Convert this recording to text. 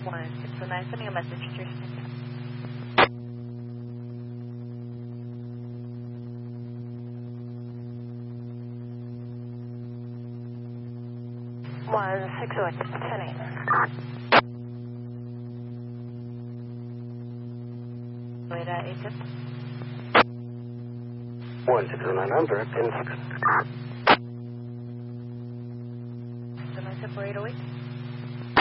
1609, sending a message to your station. 1608, sending. 1609, I'm direct, pin 6. 408.